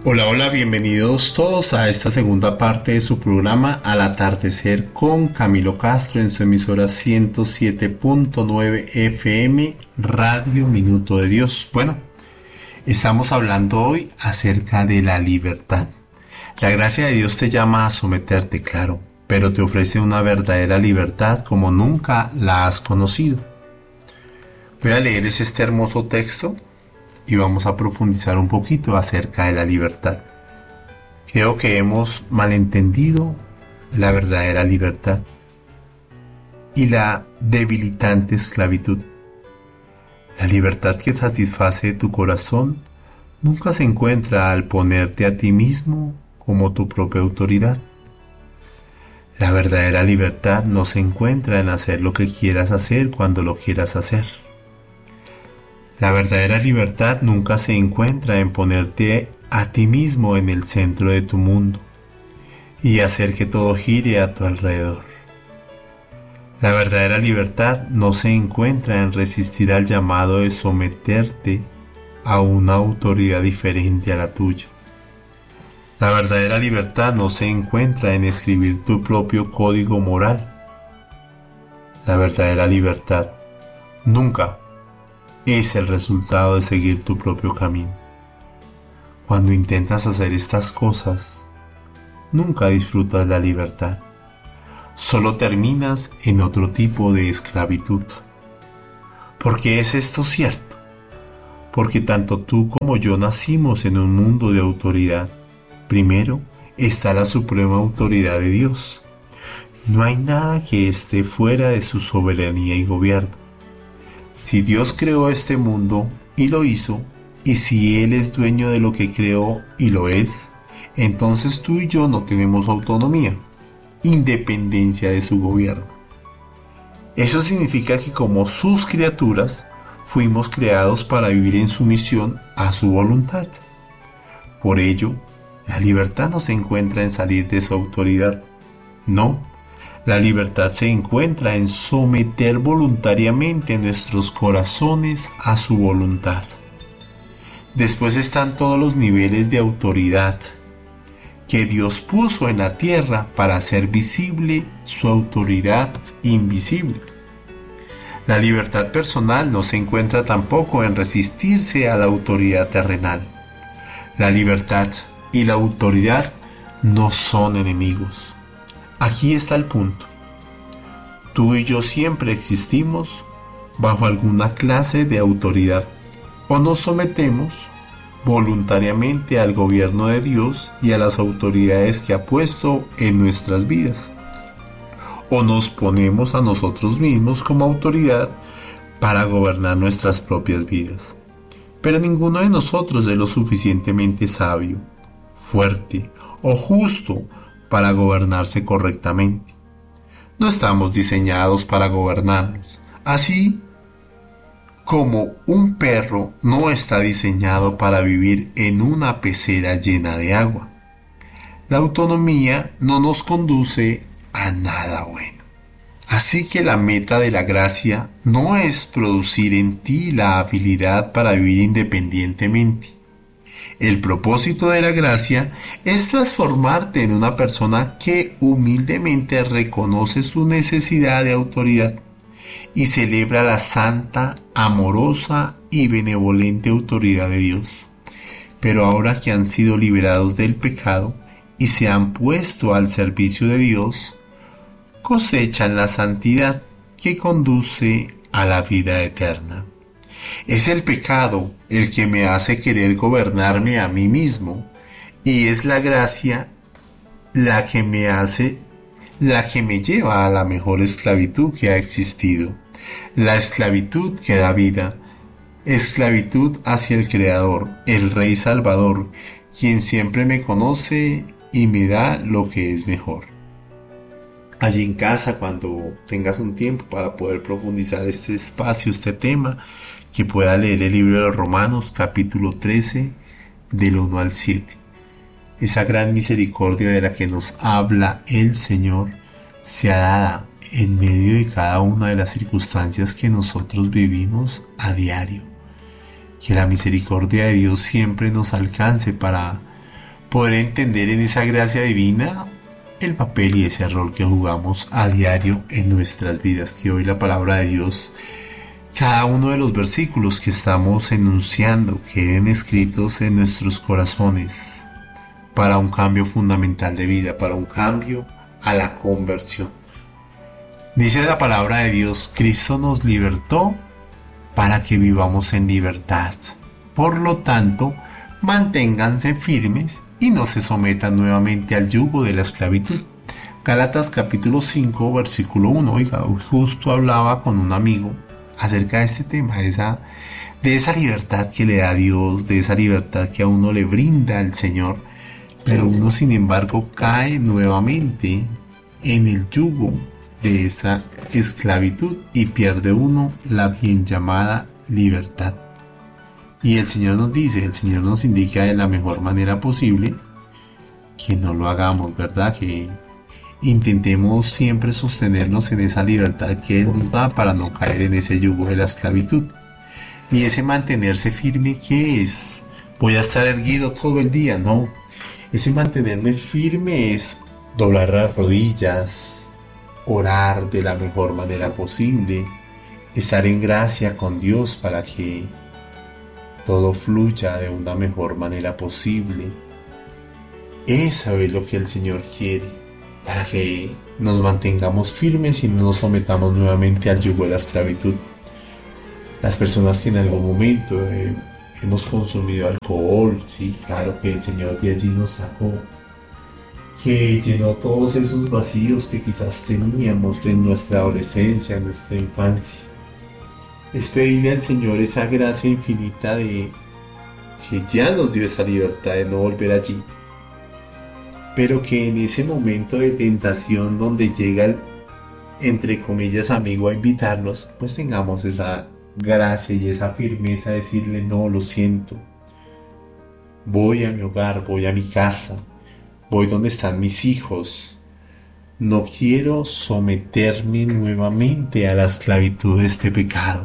Hola, hola, bienvenidos todos a esta segunda parte de su programa Al atardecer con Camilo Castro en su emisora 107.9 FM Radio Minuto de Dios. Bueno, estamos hablando hoy acerca de la libertad. La gracia de Dios te llama a someterte, claro, pero te ofrece una verdadera libertad como nunca la has conocido. Voy a leerles este hermoso texto y vamos a profundizar un poquito acerca de la libertad. Creo que hemos malentendido la verdadera libertad y la debilitante esclavitud. La libertad que satisface tu corazón nunca se encuentra al ponerte a ti mismo como tu propia autoridad. La verdadera libertad no se encuentra en hacer lo que quieras hacer cuando lo quieras hacer. La verdadera libertad nunca se encuentra en ponerte a ti mismo en el centro de tu mundo y hacer que todo gire a tu alrededor. La verdadera libertad no se encuentra en resistir al llamado de someterte a una autoridad diferente a la tuya. La verdadera libertad no se encuentra en escribir tu propio código moral. La verdadera libertad nunca es el resultado de seguir tu propio camino. Cuando intentas hacer estas cosas, nunca disfrutas la libertad. Solo terminas en otro tipo de esclavitud. ¿Por qué es esto cierto? Porque tanto tú como yo nacimos en un mundo de autoridad. Primero está la suprema autoridad de Dios. No hay nada que esté fuera de su soberanía y gobierno. Si Dios creó este mundo y lo hizo, y si Él es dueño de lo que creó y lo es, entonces tú y yo no tenemos autonomía, independencia de su gobierno. Eso significa que como sus criaturas, fuimos creados para vivir en sumisión a su voluntad. Por ello, la libertad no se encuentra en salir de su autoridad. No. La libertad se encuentra en someter voluntariamente nuestros corazones a su voluntad. Después están todos los niveles de autoridad que Dios puso en la tierra para hacer visible su autoridad invisible. La libertad personal no se encuentra tampoco en resistirse a la autoridad terrenal. La libertad y la autoridad no son enemigos. Aquí está el punto. Tú y yo siempre existimos bajo alguna clase de autoridad o nos sometemos voluntariamente al gobierno de Dios y a las autoridades que ha puesto en nuestras vidas, o nos ponemos a nosotros mismos como autoridad para gobernar nuestras propias vidas. Pero ninguno de nosotros es lo suficientemente sabio, fuerte o justo para gobernarse correctamente. No estamos diseñados para gobernarnos, así como un perro no está diseñado para vivir en una pecera llena de agua. La autonomía no nos conduce a nada bueno. Así que la meta de la gracia no es producir en ti la habilidad para vivir independientemente. El propósito de la gracia es transformarte en una persona que humildemente reconoce su necesidad de autoridad y celebra la santa, amorosa y benevolente autoridad de Dios. Pero ahora que han sido liberados del pecado y se han puesto al servicio de Dios, cosechan la santidad que conduce a la vida eterna. Es el pecado el que me hace querer gobernarme a mí mismo, y es la gracia la que me lleva a la mejor esclavitud que ha existido, la esclavitud que da vida, esclavitud hacia el Creador, el Rey Salvador, quien siempre me conoce y me da lo que es mejor. Allí en casa, cuando tengas un tiempo para poder profundizar este espacio, este tema, que pueda leer el libro de los Romanos, capítulo 13, del 1 al 7. Esa gran misericordia de la que nos habla el Señor sea dada en medio de cada una de las circunstancias que nosotros vivimos a diario. Que la misericordia de Dios siempre nos alcance para poder entender en esa gracia divina el papel y ese rol que jugamos a diario en nuestras vidas, que hoy la palabra de Dios, cada uno de los versículos que estamos enunciando queden escritos en nuestros corazones para un cambio fundamental de vida, para un cambio a la conversión. Dice la palabra de Dios, Cristo nos libertó para que vivamos en libertad. Por lo tanto, manténganse firmes y no se sometan nuevamente al yugo de la esclavitud. Gálatas capítulo 5, versículo 1. Oiga, justo hablaba con un amigo acerca de este tema, de esa libertad que le da Dios, de esa libertad que a uno le brinda el Señor, pero uno sin embargo cae nuevamente en el yugo de esa esclavitud y pierde uno la bien llamada libertad. Y el Señor nos dice, el Señor nos indica de la mejor manera posible que no lo hagamos, ¿verdad? Que intentemos siempre sostenernos en esa libertad que Él nos da para no caer en ese yugo de la esclavitud. Y ese mantenerse firme, ¿qué es? Voy a estar erguido todo el día, no. Ese mantenerme firme es doblar las rodillas, orar de la mejor manera posible, estar en gracia con Dios para que todo fluya de una mejor manera posible. Eso es lo que el Señor quiere, para que nos mantengamos firmes y no nos sometamos nuevamente al yugo de la esclavitud. Las personas que en algún momento hemos consumido alcohol, sí, claro que el Señor de allí nos sacó, que llenó todos esos vacíos que quizás teníamos en nuestra adolescencia, en nuestra infancia. Es pedirle al Señor esa gracia infinita de que ya nos dio esa libertad de no volver allí, pero que en ese momento de tentación donde llega el, entre comillas, amigo a invitarnos, pues tengamos esa gracia y esa firmeza de decirle, no, lo siento, voy a mi hogar, voy a mi casa, voy donde están mis hijos, no quiero someterme nuevamente a la esclavitud de este pecado.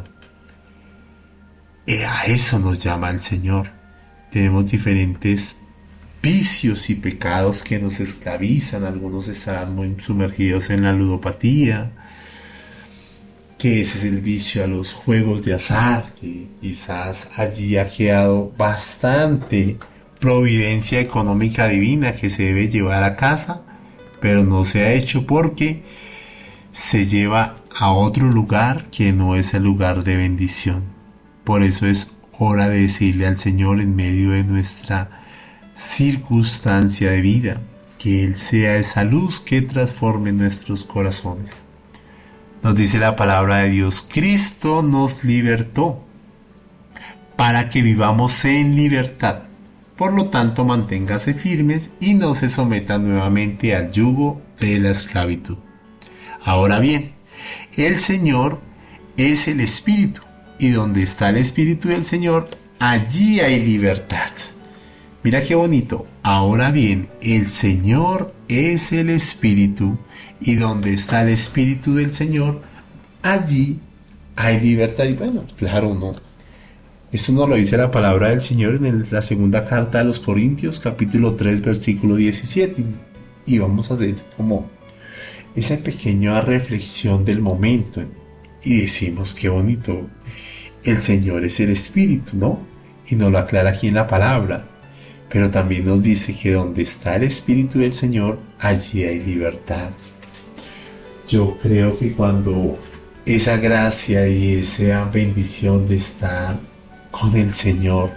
A eso nos llama el Señor. Tenemos diferentes vicios y pecados que nos esclavizan. Algunos estarán muy sumergidos en la ludopatía, que ese es el vicio a los juegos de azar, que quizás allí ha quedado bastante providencia económica divina que se debe llevar a casa, pero no se ha hecho porque se lleva a otro lugar que no es el lugar de bendición. Por eso es hora de decirle al Señor en medio de nuestra circunstancia de vida, que Él sea esa luz que transforme nuestros corazones. Nos dice la palabra de Dios, Cristo nos libertó para que vivamos en libertad. Por lo tanto, manténgase firmes y no se sometan nuevamente al yugo de la esclavitud. Ahora bien, el Señor es el Espíritu, y donde está el Espíritu del Señor, allí hay libertad. Mira qué bonito. Ahora bien, el Señor es el Espíritu, y donde está el Espíritu del Señor, allí hay libertad. Y bueno, claro, no. Esto nos lo dice la palabra del Señor en la segunda carta a los Corintios, capítulo 3, versículo 17. Y vamos a hacer como esa pequeña reflexión del momento. Y decimos, qué bonito. El Señor es el Espíritu, ¿no? Y nos lo aclara aquí en la palabra. Pero también nos dice que donde está el Espíritu del Señor, allí hay libertad. Yo creo que cuando esa gracia y esa bendición de estar con el Señor,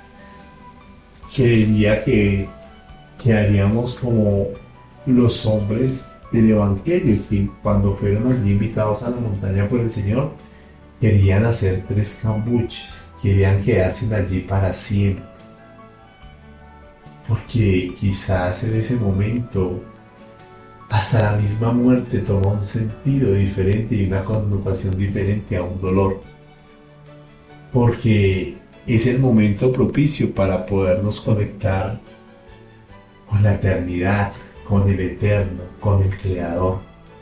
creería que haríamos como los hombres del Evangelio, que cuando fueron allí invitados a la montaña por el Señor, querían hacer 3 cambuches, querían quedarse allí para siempre. Porque quizás en ese momento hasta la misma muerte toma un sentido diferente y una connotación diferente a un dolor. Porque es el momento propicio para podernos conectar con la eternidad, con el Eterno, con el Creador.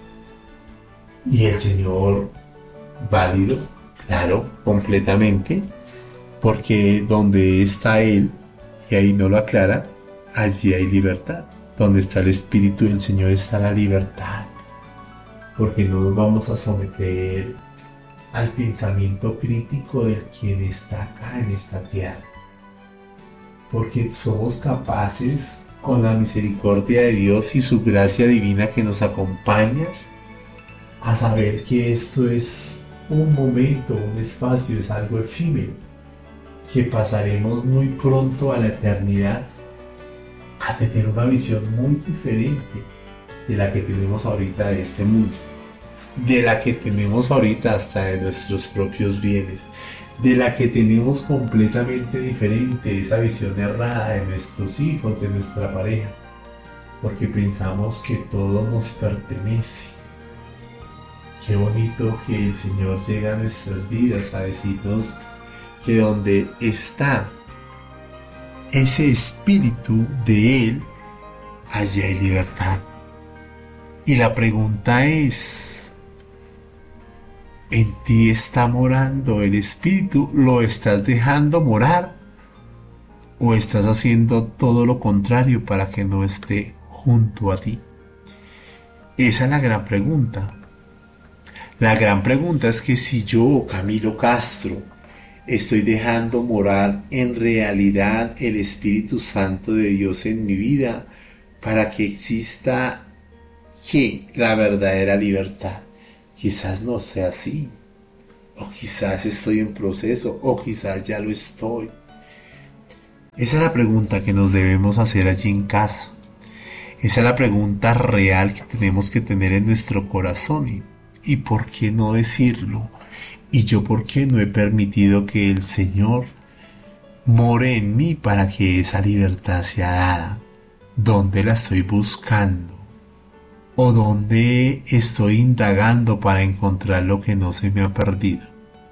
Y el Señor, válido, claro, completamente, porque donde está Él, y ahí no lo aclara, allí hay libertad. Donde está el Espíritu del Señor está la libertad. Porque no nos vamos a someter al pensamiento crítico del quien está acá en esta tierra. Porque somos capaces, con la misericordia de Dios y su gracia divina que nos acompaña, a saber que esto es un momento, un espacio, es algo efímero, que pasaremos muy pronto a la eternidad, a tener una visión muy diferente de la que tenemos ahorita de este mundo, de la que tenemos ahorita hasta de nuestros propios bienes, de la que tenemos completamente diferente, esa visión errada de nuestros hijos, de nuestra pareja, porque pensamos que todo nos pertenece. Qué bonito que el Señor llega a nuestras vidas a decirnos que donde está ese espíritu de Él, allí hay libertad. Y la pregunta es, ¿en ti está morando el espíritu? ¿Lo estás dejando morar? ¿O estás haciendo todo lo contrario para que no esté junto a ti? Esa es la gran pregunta. La gran pregunta es que si yo, Camilo Castro, estoy dejando morar en realidad el Espíritu Santo de Dios en mi vida para que exista ¿qué? La verdadera libertad. Quizás no sea así, o quizás estoy en proceso, o quizás ya lo estoy. Esa es la pregunta que nos debemos hacer allí en casa. Esa es la pregunta real que tenemos que tener en nuestro corazón. ¿Y por qué no decirlo? ¿Y yo por qué no he permitido que el Señor more en mí para que esa libertad sea dada? ¿Dónde la estoy buscando? ¿O dónde estoy indagando para encontrar lo que no se me ha perdido?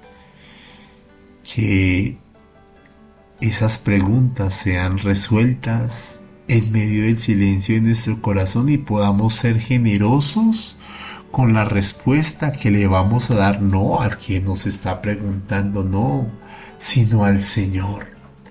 Que esas preguntas sean resueltas en medio del silencio de nuestro corazón y podamos ser generosos con la respuesta que le vamos a dar, no al que nos está preguntando, no, sino al Señor,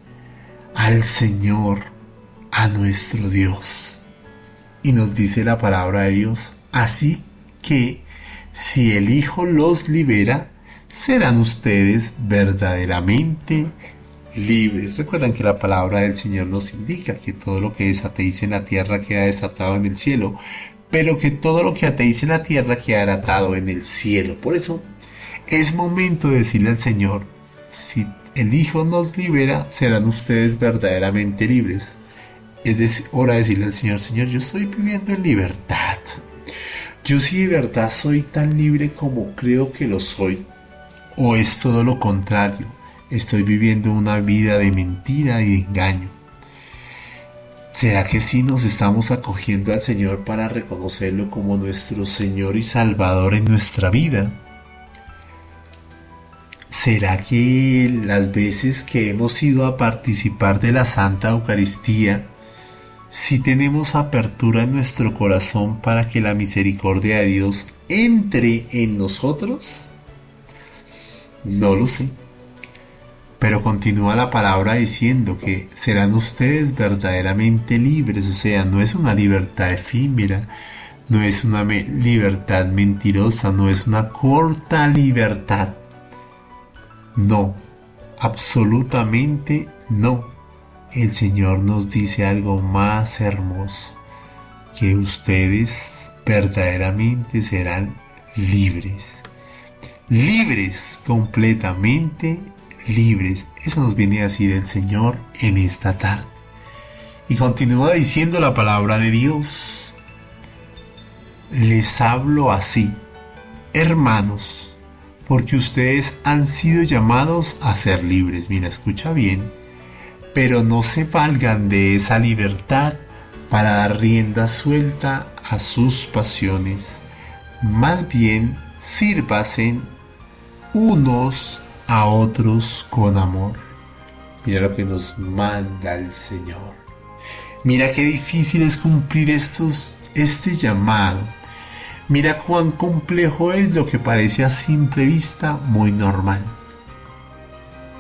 a nuestro Dios. Y nos dice la palabra de Dios, así que si el Hijo los libera, serán ustedes verdaderamente libres. Recuerdan que la palabra del Señor nos indica que todo lo que desateice en la tierra queda desatado en el cielo, pero que todo lo que ateice en la tierra quedará atado en el cielo. Por eso es momento de decirle al Señor, si el Hijo nos libera, serán ustedes verdaderamente libres. Es hora de decirle al Señor, Señor, yo estoy viviendo en libertad. Yo sí de verdad soy tan libre como creo que lo soy. O es todo lo contrario, estoy viviendo una vida de mentira y de engaño. ¿Será que sí nos estamos acogiendo al Señor para reconocerlo como nuestro Señor y Salvador en nuestra vida? ¿Será que las veces que hemos ido a participar de la Santa Eucaristía, sí tenemos apertura en nuestro corazón para que la misericordia de Dios entre en nosotros? No lo sé. Pero continúa la palabra diciendo que serán ustedes verdaderamente libres, o sea, no es una libertad efímera, no es una libertad mentirosa, no es una corta libertad. No, absolutamente no. El Señor nos dice algo más hermoso, que ustedes verdaderamente serán libres. Libres, completamente libres. Eso nos viene a decir el Señor en esta tarde. Y continúa diciendo la palabra de Dios. Les hablo así, hermanos, porque ustedes han sido llamados a ser libres. Mira, escucha bien. Pero no se valgan de esa libertad para dar rienda suelta a sus pasiones. Más bien, sírvanse unos a otros con amor. Mira lo que nos manda el Señor. Mira qué difícil es cumplir este llamado. Mira cuán complejo es lo que parece a simple vista muy normal.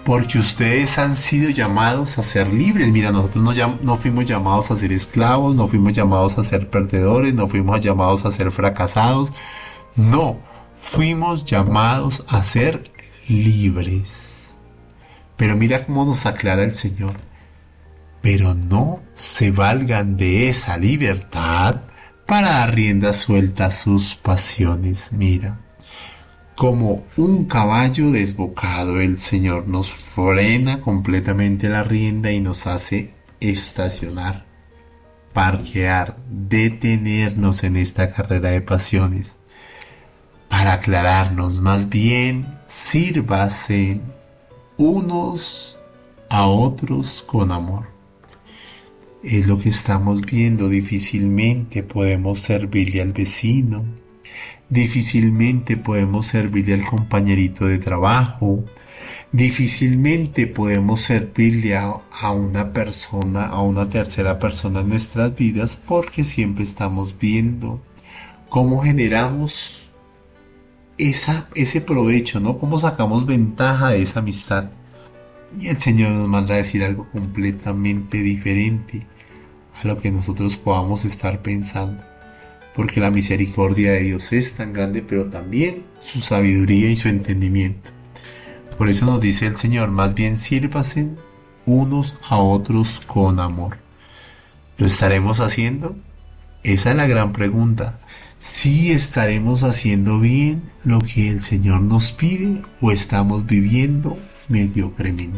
porque ustedes han sido llamados a ser libres. Mira, nosotros no fuimos llamados a ser esclavos, no fuimos llamados a ser perdedores, no fuimos llamados a ser fracasados. No, fuimos llamados a ser libres. Pero mira cómo nos aclara el Señor. Pero no se valgan de esa libertad para dar rienda suelta a sus pasiones. Mira, como un caballo desbocado, el Señor nos frena completamente la rienda y nos hace estacionar, parquear, detenernos en esta carrera de pasiones. Para aclararnos, más bien, sírvase unos a otros con amor. Es lo que estamos viendo. Difícilmente podemos servirle al vecino, difícilmente podemos servirle al compañerito de trabajo, difícilmente podemos servirle a una persona, a una tercera persona en nuestras vidas, porque siempre estamos viendo cómo generamos ese provecho, ¿no? Cómo sacamos ventaja de esa amistad. Y el Señor nos manda a decir algo completamente diferente a lo que nosotros podamos estar pensando, porque la misericordia de Dios es tan grande, pero también su sabiduría y su entendimiento. Por eso nos dice el Señor, más bien sírvase unos a otros con amor. ¿Lo estaremos haciendo? Esa es la gran pregunta. ¿Sí estaremos haciendo bien lo que el Señor nos pide o estamos viviendo mediocremente?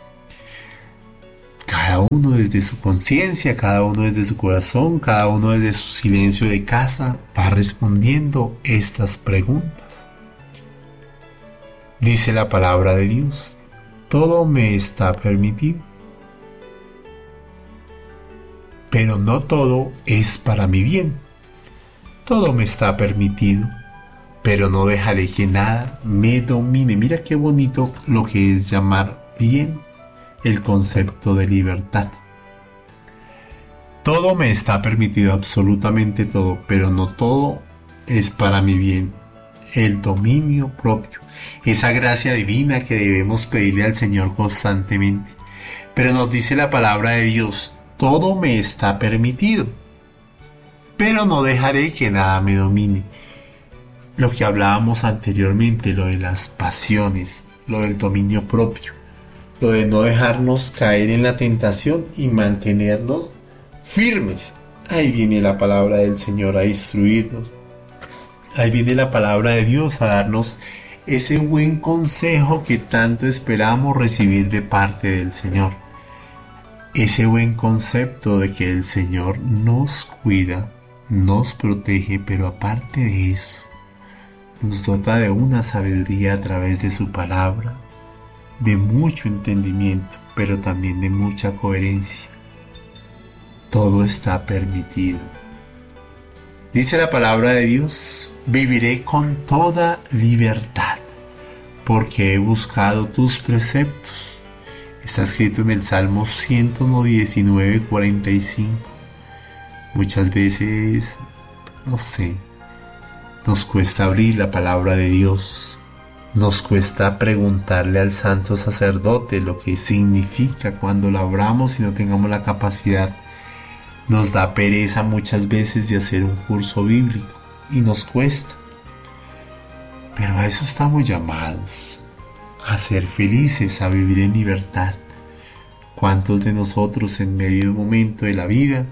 Cada uno desde su conciencia, cada uno desde su corazón, cada uno desde su silencio de casa va respondiendo estas preguntas. Dice la palabra de Dios, todo me está permitido, pero no todo es para mi bien. Todo me está permitido, pero no dejaré que nada me domine. Mira qué bonito lo que es llamar bien el concepto de libertad. Todo me está permitido, absolutamente todo, pero no todo es para mi bien. El dominio propio, esa gracia divina que debemos pedirle al Señor constantemente. Pero nos dice la palabra de Dios, todo me está permitido, pero no dejaré que nada me domine. Lo que hablábamos anteriormente, lo de las pasiones, lo del dominio propio, lo de no dejarnos caer en la tentación y mantenernos firmes. Ahí viene la palabra del Señor a instruirnos. Ahí viene la palabra de Dios a darnos ese buen consejo que tanto esperamos recibir de parte del Señor. Ese buen concepto de que el Señor nos cuida, nos protege, pero aparte de eso, nos dota de una sabiduría a través de su palabra, de mucho entendimiento, pero también de mucha coherencia. Todo está permitido. Dice la palabra de Dios, viviré con toda libertad, porque he buscado tus preceptos. Está escrito en el Salmo 119, 45. Muchas veces, nos cuesta abrir la palabra de Dios. Nos cuesta preguntarle al santo sacerdote lo que significa cuando la abramos y no tengamos la capacidad. Nos da pereza muchas veces de hacer un curso bíblico y nos cuesta. Pero a eso estamos llamados, a ser felices, a vivir en libertad. ¿Cuántos de nosotros en medio de un momento de la vida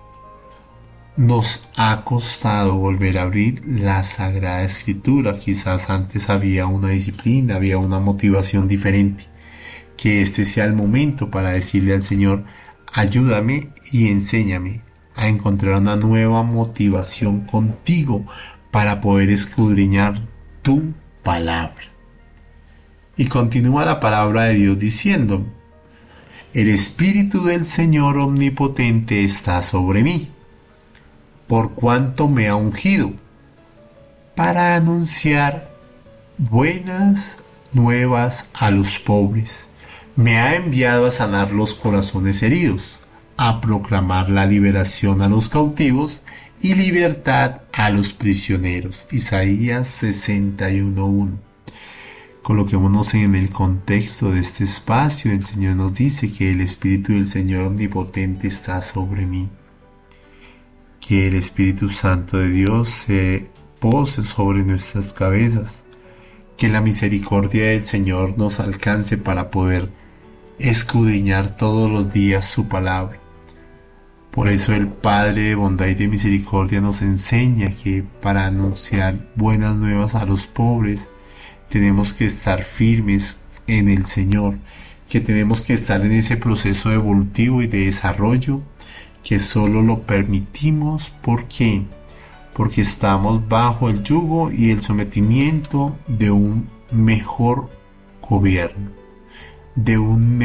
nos ha costado volver a abrir la Sagrada Escritura? Quizás antes había una disciplina, había una motivación diferente. Que este sea el momento para decirle al Señor, ayúdame y enséñame a encontrar una nueva motivación contigo para poder escudriñar tu palabra. Y continúa la palabra de Dios diciendo, el Espíritu del Señor Omnipotente está sobre mí, por cuanto me ha ungido, para anunciar buenas nuevas a los pobres. Me ha enviado a sanar los corazones heridos, a proclamar la liberación a los cautivos y libertad a los prisioneros. Isaías 61:1. Coloquémonos en el contexto de este espacio. El Señor nos dice que el Espíritu del Señor Omnipotente está sobre mí, que el Espíritu Santo de Dios se pose sobre nuestras cabezas, que la misericordia del Señor nos alcance para poder escudriñar todos los días su palabra. Por eso el Padre de bondad y de misericordia nos enseña que para anunciar buenas nuevas a los pobres tenemos que estar firmes en el Señor, que tenemos que estar en ese proceso evolutivo y de desarrollo que solo lo permitimos. ¿Por qué? Porque estamos bajo el yugo y el sometimiento de un mejor gobierno, de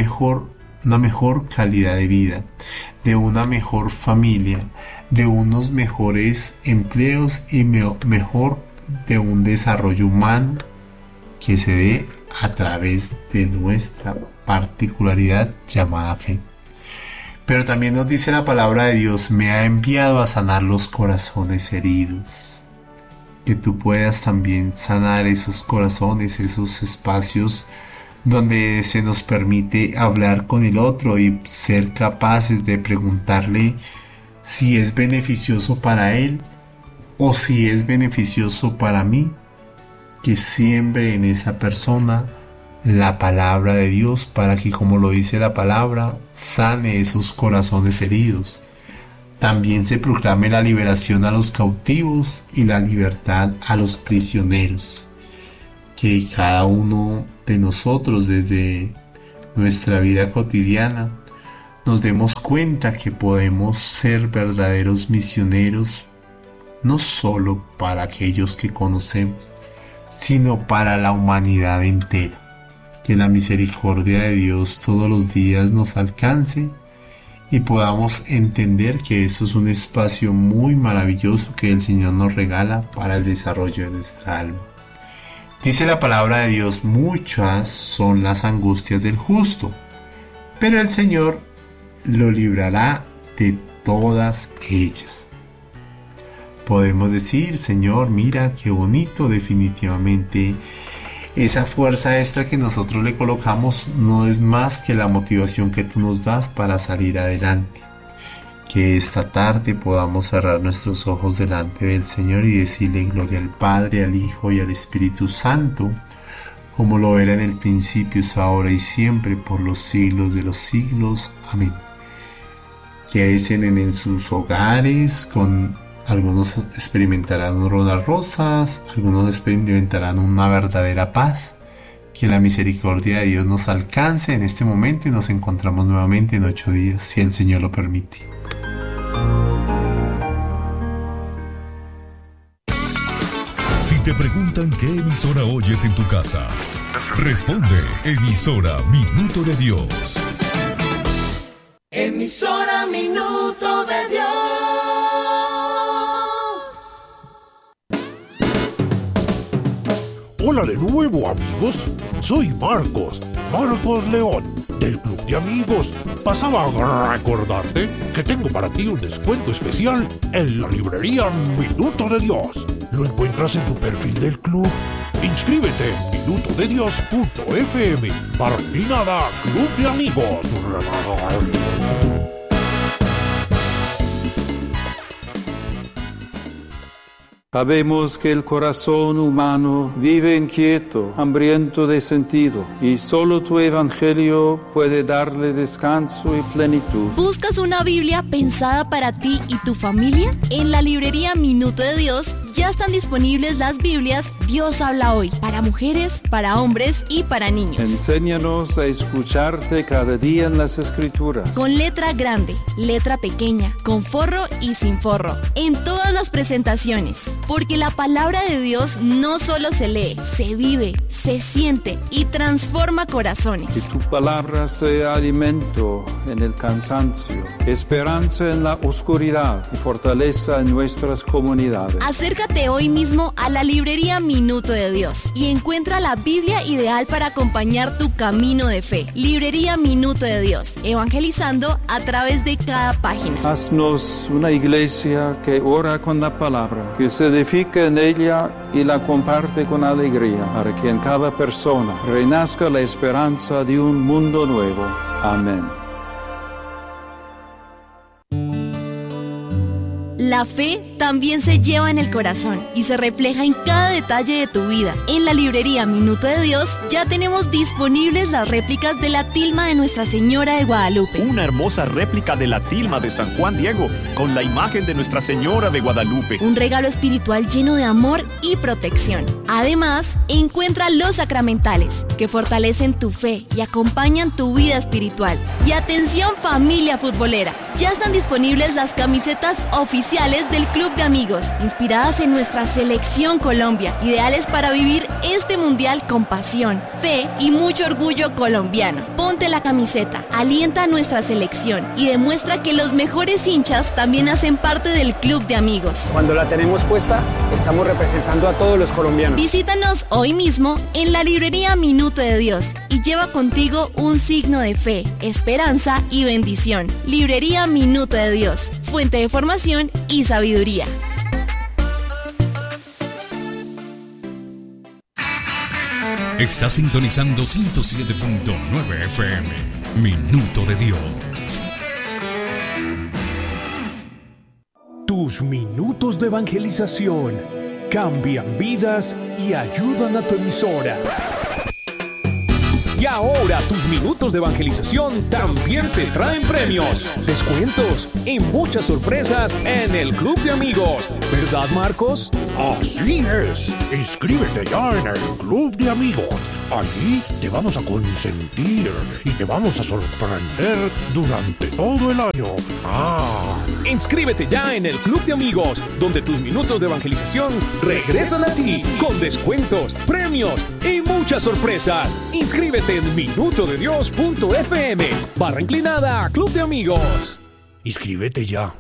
una mejor calidad de vida, de una mejor familia, de unos mejores empleos y mejor de un desarrollo humano que se dé a través de nuestra particularidad llamada fe. Pero también nos dice la palabra de Dios: me ha enviado a sanar los corazones heridos. Que tú puedas también sanar esos corazones, esos espacios donde se nos permite hablar con el otro y ser capaces de preguntarle si es beneficioso para él o si es beneficioso para mí. Que siembre en esa persona la palabra de Dios para que, como lo dice la palabra, sane esos corazones heridos. También se proclame la liberación a los cautivos y la libertad a los prisioneros. Que cada uno de nosotros, desde nuestra vida cotidiana, nos demos cuenta que podemos ser verdaderos misioneros, no solo para aquellos que conocemos, sino para la humanidad entera. Que la misericordia de Dios todos los días nos alcance y podamos entender que esto es un espacio muy maravilloso que el Señor nos regala para el desarrollo de nuestra alma. Dice la palabra de Dios: muchas son las angustias del justo, pero el Señor lo librará de todas ellas. Podemos decir: Señor, mira qué bonito. Definitivamente esa fuerza extra que nosotros le colocamos no es más que la motivación que tú nos das para salir adelante. Que esta tarde podamos cerrar nuestros ojos delante del Señor y decirle gloria al Padre, al Hijo y al Espíritu Santo, como lo era en el principio, es ahora y siempre, por los siglos de los siglos. Amén. Que estén en sus hogares. Algunos experimentarán un rodar rosas, algunos experimentarán una verdadera paz. Que la misericordia de Dios nos alcance en este momento y nos encontramos nuevamente en 8 días, si el Señor lo permite. Si te preguntan qué emisora oyes en tu casa, responde: emisora Minuto de Dios. Emisora Minuto de Dios. Hola de nuevo, amigos. Soy Marcos León, del Club de Amigos. Pasaba a recordarte que tengo para ti un descuento especial en la librería Minuto de Dios. Lo encuentras en tu perfil del club. Inscríbete en minutodedios.fm. /Club de Amigos. Sabemos que el corazón humano vive inquieto, hambriento de sentido, y solo tu evangelio puede darle descanso y plenitud. ¿Buscas una Biblia pensada para ti y tu familia? En la librería Minuto de Dios ya están disponibles las Biblias Dios habla hoy, para mujeres, para hombres y para niños. Enséñanos a escucharte cada día en las Escrituras. Con letra grande, letra pequeña, con forro y sin forro, en todas las presentaciones. Porque la palabra de Dios no solo se lee, se vive, se siente y transforma corazones. Que tu palabra sea alimento en el cansancio, esperanza en la oscuridad y fortaleza en nuestras comunidades. Acércate Acércate hoy mismo a la librería Minuto de Dios y encuentra la Biblia ideal para acompañar tu camino de fe. Librería Minuto de Dios, evangelizando a través de cada página. Haznos una iglesia que ora con la palabra, que se edifica en ella y la comparte con alegría, para que en cada persona renazca la esperanza de un mundo nuevo. Amén. La fe también se lleva en el corazón y se refleja en cada detalle de tu vida. En la librería Minuto de Dios ya tenemos disponibles las réplicas de la tilma de Nuestra Señora de Guadalupe. Una hermosa réplica de la tilma de San Juan Diego con la imagen de Nuestra Señora de Guadalupe. Un regalo espiritual lleno de amor y protección. Además, encuentra los sacramentales que fortalecen tu fe y acompañan tu vida espiritual. Y atención, familia futbolera, ya están disponibles las camisetas oficiales del Club de Amigos, inspiradas en nuestra selección Colombia, ideales para vivir este mundial con pasión, fe y mucho orgullo colombiano. Ponte la camiseta, alienta a nuestra selección y demuestra que los mejores hinchas también hacen parte del Club de Amigos. Cuando la tenemos puesta, estamos representando a todos los colombianos. Visítanos hoy mismo en la librería Minuto de Dios y lleva contigo un signo de fe, esperanza y bendición. Librería Minuto de Dios, fuente de formación y sabiduría. Está sintonizando 107.9 FM. Minuto de Dios. Tus minutos de evangelización cambian vidas y ayudan a tu emisora. Y ahora tus minutos de evangelización también te traen premios, descuentos y muchas sorpresas en el Club de Amigos. ¿Verdad, Marcos? Así es. Inscríbete ya en el Club de Amigos. Allí te vamos a consentir y te vamos a sorprender durante todo el año. Inscríbete ya en el Club de Amigos, donde tus minutos de evangelización regresan a ti con descuentos, premios y muchas sorpresas. Inscríbete en minutodedios.fm /inclinada Club de Amigos. Inscríbete ya.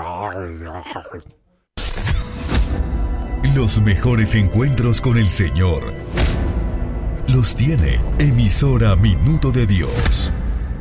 Los mejores encuentros con el Señor los tiene Emisora Minuto de Dios.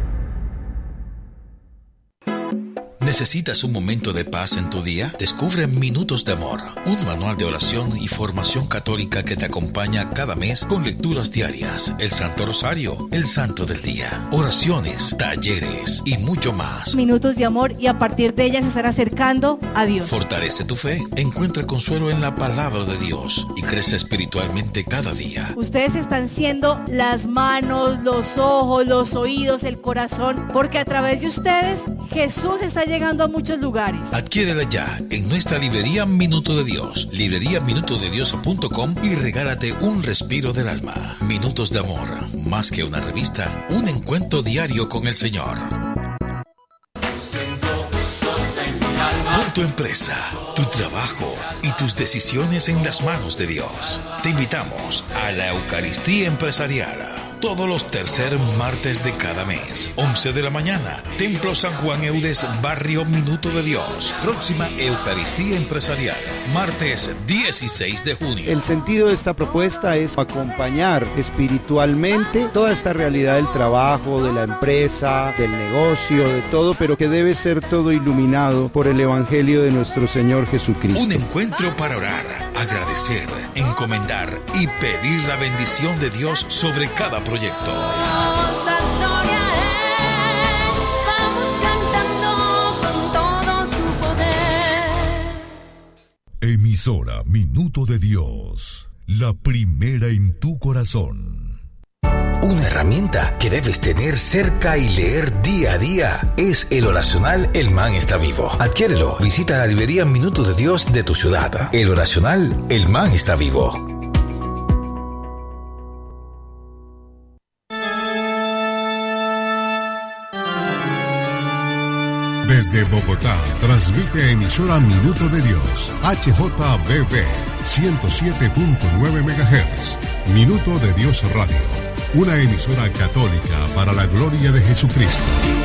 ¿Necesitas un momento de paz en tu día? Descubre Minutos de Amor, un manual de oración y formación católica que te acompaña cada mes con lecturas diarias, el Santo Rosario, el Santo del Día, oraciones, talleres y mucho más. Minutos de amor, y a partir de ellas se estará acercando a Dios. Fortalece tu fe, encuentra consuelo en la palabra de Dios y crece espiritualmente cada día. Ustedes están siendo las manos, los ojos, los oídos, el corazón, porque a través de ustedes Jesús está llegando a muchos lugares. Adquiérela ya en nuestra librería Minuto de Dios, libreriaminutodedios.com, y regálate un respiro del alma. Minutos de Amor, más que una revista, un encuentro diario con el Señor. Pon tu empresa, tu trabajo y tus decisiones en las manos de Dios. Te invitamos a la Eucaristía Empresarial. Todos los tercer martes de cada mes, 11 de la mañana, Templo San Juan Eudes, Barrio Minuto de Dios. Próxima Eucaristía Empresarial, martes 16 de junio. El sentido de esta propuesta es acompañar espiritualmente toda esta realidad del trabajo, de la empresa, del negocio, de todo, pero que debe ser todo iluminado por el Evangelio de nuestro Señor Jesucristo. Un encuentro para orar, agradecer, encomendar y pedir la bendición de Dios sobre cada proyecto. Emisora Minuto de Dios, la primera en tu corazón. Una herramienta que debes tener cerca y leer día a día es el oracional El Man está vivo. Adquiérelo. Visita la librería Minuto de Dios de tu ciudad. El oracional El Man está vivo. Desde Bogotá, transmite Emisora Minuto de Dios, HJBB, 107.9 MHz. Minuto de Dios Radio, una emisora católica para la gloria de Jesucristo.